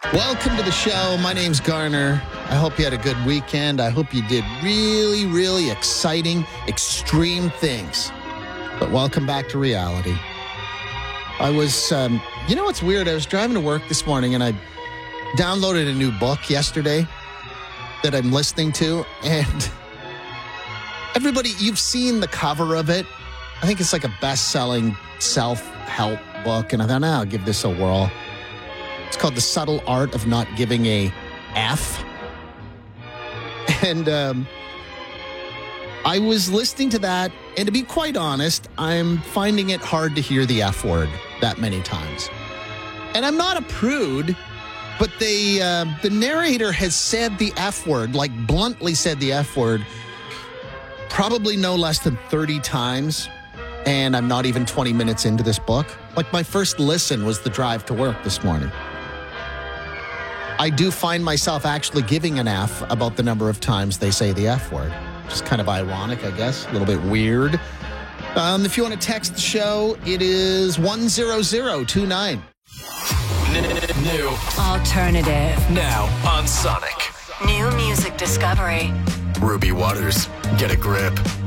Welcome to the show. My name's Garner. I hope you had a good weekend. I hope you did really, really exciting, extreme things. But welcome back to reality. I was, you know what's weird? I was driving to work this morning and I downloaded a new book yesterday that I'm listening to. And everybody, you've seen the cover of it. I think it's like a best-selling self-help book. And I thought, I'll give this a whirl. It's called The Subtle Art of Not Giving a F. And I was listening to that, and to be quite honest, I'm finding it hard to hear the F word that many times. And I'm not a prude, but the narrator has said the F word, like bluntly said the F word, probably no less than 30 times. And I'm not even 20 minutes into this book. Like, my first listen was the drive to work this morning. I do find myself actually giving an F about the number of times they say the F word. Just kind of ironic, I guess. A little bit weird. If you want to text the show, it is 10029. New. Alternative. Now on Sonic. New music discovery. Ruby Waters. Get a grip.